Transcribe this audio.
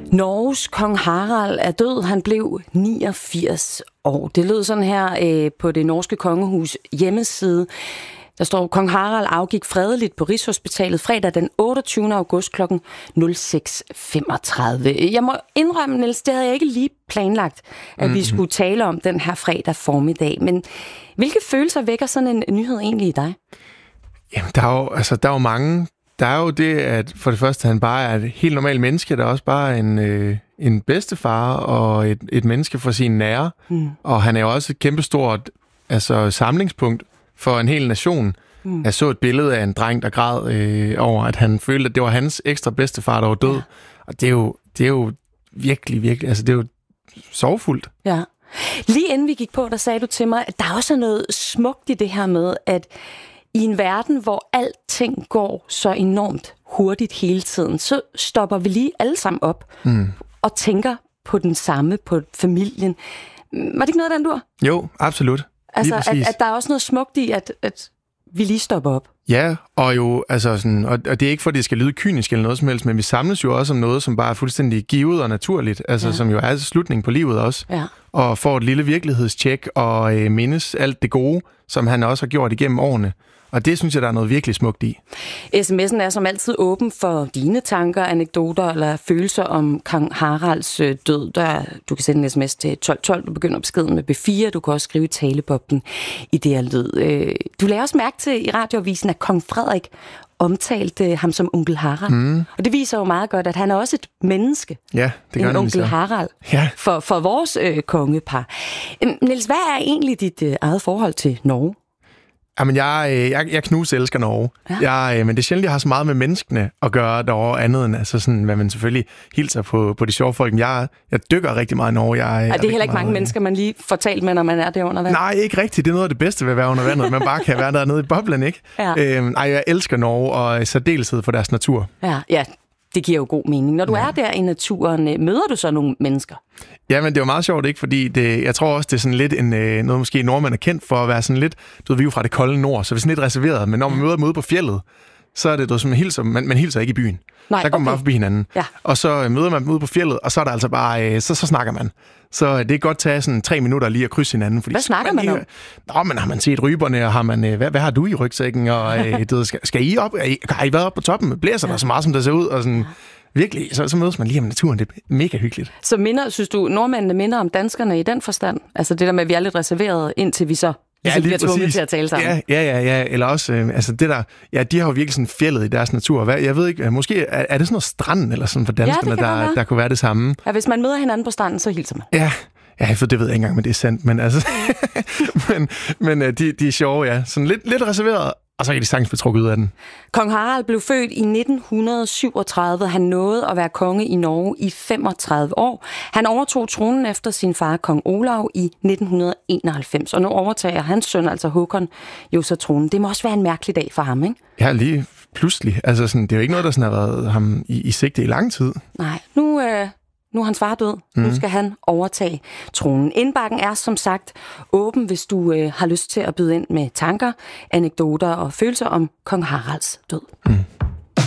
Norges kong Harald er død. Han blev 89 år. Det lød sådan her på det norske kongehus hjemmeside. Der står, kong Harald afgik fredeligt på Rigshospitalet fredag den 28. august kl. 06.35. Jeg må indrømme, Niels, det havde jeg ikke lige planlagt, at vi skulle tale om den her fredag formiddag. Men hvilke følelser vækker sådan en nyhed egentlig i dig? Jamen, der er jo mange. Der er jo det, at for det første, han bare er et helt normalt menneske. Der er også bare en bedstefar og et menneske for sine nære. Og han er jo også et kæmpestort samlingspunkt for en hel nation. Jeg så et billede af en dreng, der græd over, at han følte, at det var hans ekstra bedstefar, der var død. Ja. Og det er jo virkelig, virkelig, det er jo sorgfuldt. Ja. Lige inden vi gik på, der sagde du til mig, at der også er noget smukt i det her med, at i en verden, hvor alting går så enormt hurtigt hele tiden, så stopper vi lige alle sammen op og tænker på den samme, på familien. Var det ikke noget af den dur? Jo, absolut. Altså, at der er også noget smukt i, at vi lige stopper op. Ja, og jo, og det er ikke for, at det skal lyde kynisk eller noget som helst, men vi samles jo også om noget, som bare er fuldstændig givet og naturligt, som jo er slutningen på livet også. Ja. Og får et lille virkelighedstjek og mindes alt det gode, som han også har gjort igennem årene. Og det synes jeg, der er noget virkelig smukt i. SMS'en er som altid åben for dine tanker, anekdoter eller følelser om kong Haralds død. Du kan sende en sms til 1212, du begynder beskeden med B4, du kan også skrive i taleboblen i det her lyd. Du lagde også mærke til i radioavisen, at kong Frederik omtalte ham som onkel Harald. Og det viser jo meget godt, at han er også et menneske. Ja, det gør en onkel Harald for vores kongepar. Niels, hvad er egentlig dit eget forhold til Norge? Jamen, jeg knuselsker Norge. Ja. Men det er sjældent, jeg har så meget med menneskene at gøre derovre, andet end sådan, hvad man selvfølgelig hilser på de sjove folk. Jeg dykker rigtig meget i Norge. Det er heller ikke mange mennesker, man lige får talt med, når man er der under vandet? Nej, ikke rigtigt. Det er noget af det bedste ved at være under vandet. Man bare kan være dernede i boblen, ikke? Ja. Jeg elsker Norge, og særdeleshed for deres natur. Ja, det giver jo god mening. Når du er der i naturen, møder du så nogle mennesker? Ja, men det er jo meget sjovt, ikke? Fordi jeg tror også, det er sådan lidt noget måske nordmænd er kendt for at være sådan lidt, vi er jo fra det kolde nord, så vi er sådan lidt reserveret. Men når man møder dem ude på fjellet, så er det som man hilser ikke i byen. Nej, der kommer man bare forbi hinanden. Ja. Og så møder man dem ude på fjellet, og så er der altså bare, så snakker man. Så det er godt tage sådan 3 minutter lige at krydse hinanden. Fordi hvad snakker man om? Men har man set ryberne, og har man, hvad har du i rygsækken? Og skal I op? Har I været oppe på toppen? Blæser der så meget, som der ser ud? Og sådan, virkelig, så mødes man lige om naturen. Det er mega hyggeligt. Så synes du, nordmændene minder om danskerne i den forstand? Altså det der med, at vi er lidt reserveret, indtil vi så bliver tvunget til at tale sammen? Ja. Eller også, det der, de har jo virkelig sådan fjellet i deres natur. Jeg ved ikke, måske er det sådan noget strand eller sådan for danskerne, der kunne være det samme? Ja, hvis man møder hinanden på stranden, så hilser man. Ja, for det ved jeg ikke engang, men det er sandt. Men de er sjove, ja. Sådan lidt reserveret. Og så kan de sagtens blive trukket ud af den. Kong Harald blev født i 1937. Han nåede at være konge i Norge i 35 år. Han overtog tronen efter sin far, kong Olav, i 1991. Og nu overtager hans søn, altså Håkon, jo så tronen. Det må også være en mærkelig dag for ham, ikke? Ja, lige pludselig. Det er jo ikke noget, der sådan har været ham i sigte i lang tid. Nej, nu er hans far død. Nu skal han overtage tronen. Indbakken er som sagt åben, hvis du har lyst til at byde ind med tanker, anekdoter og følelser om kong Haralds død.